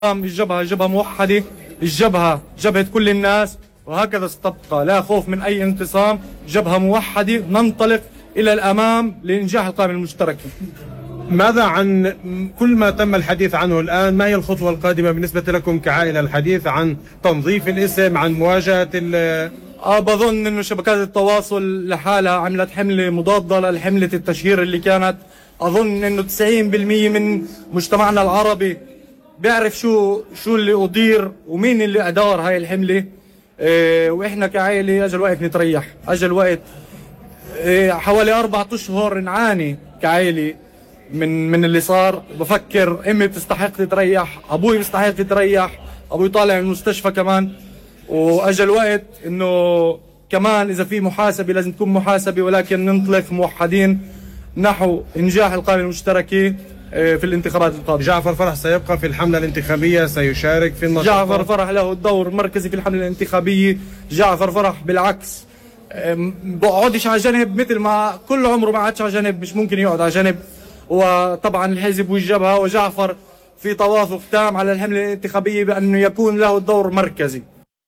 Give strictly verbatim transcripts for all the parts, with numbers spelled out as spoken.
الجبهة جبهة موحدة، الجبهة جبهة كل الناس، وهكذا ستبقى لا خوف من أي انقسام، جبهة موحدة ننطلق إلى الأمام لإنجاح القائمة المشتركة. ماذا عن كل ما تم الحديث عنه الآن؟ ما هي الخطوة القادمة بالنسبة لكم كعائلة؟ الحديث عن تنظيف الاسم، عن مواجهة ال أه بظن أنه شبكات التواصل لحالها عملت حملة مضادة لحملة التشهير اللي كانت. أظن أنه تسعين بالمئة من مجتمعنا العربي بيعرف شو شو اللي أدير ومين اللي أدار هاي الحملة. إيه وإحنا كعائلة أجل وقت نتريح، أجل وقت. إيه حوالي أربعة أشهر نعاني كعائلة من من اللي صار. بفكر أمي بتستحق تتريح، أبوي بيستحق يتريح، أبوي طالع من المستشفى كمان. وأجل وقت إنه كمان إذا في محاسبة لازم تكون محاسبة، ولكن ننطلق موحدين نحو إنجاح القائمة المشتركة في الانتخابات القادمة. جعفر فرح سيبقى في الحملة الانتخابية، سيشارك في النشاط. جعفر فرح له دور مركزي في الحملة الانتخابية. جعفر فرح بالعكس بقعدش على جنب، مثل ما كل عمره ما عادش على جنب، مش ممكن يقعد على جنب. وطبعا الحزب والجبهة وجعفر في توافق تام على الحملة الانتخابية بأنه يكون له دور مركزي.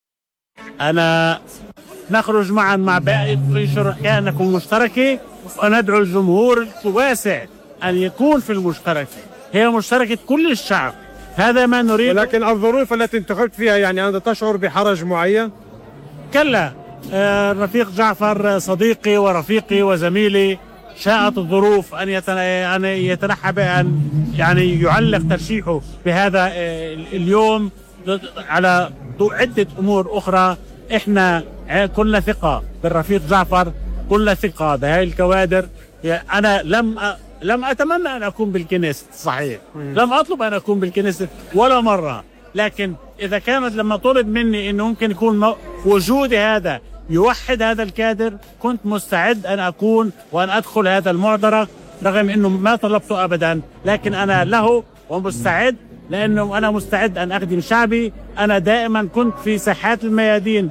أنا نخرج معا مع باقي شركائنا مشتركة، وندعو الجمهور الواسع أن يكون في المشتركة، هي مشتركة كل الشعب، هذا ما نريد. ولكن الظروف التي انتخبت فيها يعني أنت تشعر بحرج معين؟ كلا. الرفيق جعفر صديقي ورفيقي وزميلي، شاءت الظروف أن أن يتنحى بأن يعني يعلق ترشيحه بهذا اليوم على ضوء عدة أمور أخرى. إحنا كلنا ثقة بالرفيق جعفر، كلنا ثقة بهاي الكوادر. أنا لم أ... لم أتمنى أن أكون بالكنيست، صحيح لم أطلب أن أكون بالكنيست ولا مرة، لكن إذا كانت لما طلب مني أنه ممكن يكون وجودي هذا يوحد هذا الكادر، كنت مستعد أن أكون وأن أدخل هذا المعترك، رغم أنه ما طلبته أبدا، لكن أنا له ومستعد، لأنه أنا مستعد أن أخدم شعبي. أنا دائما كنت في ساحات الميادين.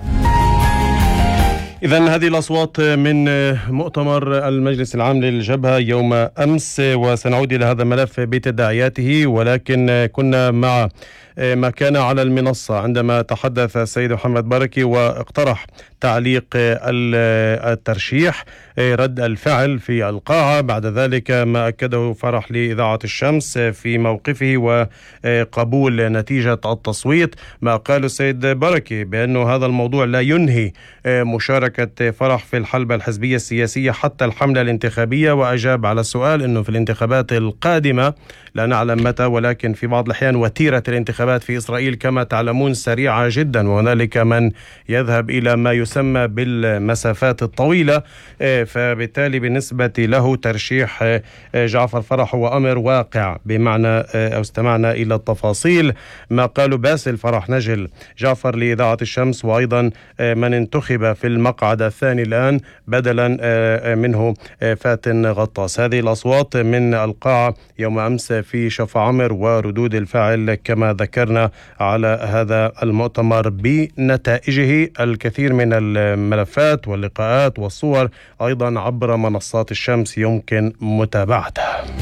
إذن هذه الأصوات من مؤتمر المجلس العام للجبهة يوم أمس، وسنعود إلى هذا الملف بتداعياته، ولكن كنا مع ما كان على المنصة عندما تحدث السيد محمد بركي واقترح تعليق الترشيح، رد الفعل في القاعة. بعد ذلك ما أكده فرح لإذاعة الشمس في موقفه وقبول نتيجة التصويت. ما قال السيد بركي بأنه هذا الموضوع لا ينهي مشاركة فرح في الحلبة الحزبية السياسية حتى الحملة الانتخابية، وأجاب على السؤال أنه في الانتخابات القادمة لا نعلم متى، ولكن في بعض الأحيان وتيرة الانتخابات في إسرائيل كما تعلمون سريعة جدا، وهنالك من يذهب إلى ما يسمى بالمسافات الطويلة، فبالتالي بالنسبة له ترشيح جعفر فرح هو أمر واقع. بمعنى أو استمعنا إلى التفاصيل ما قالوا باسل فرح نجل جعفر لإذاعة الشمس، وأيضا من انتخب في المقعد الثاني الآن بدلا منه فاتن غطاس. هذه الأصوات من القاعة يوم أمس في شفا عمر، وردود الفعل كما ذكرنا على هذا المؤتمر بنتائجه. الكثير من الملفات واللقاءات والصور أيضا عبر منصات الشمس يمكن متابعتها.